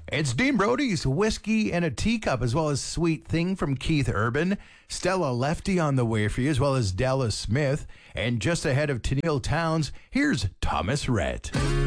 It's Dean Brody's Whiskey and a Teacup, as well as Sweet Thing from Keith Urban, Stella Lefty on the way for you, as well as Della Smith. And just ahead of Tennille Towns, here's Thomas Rhett.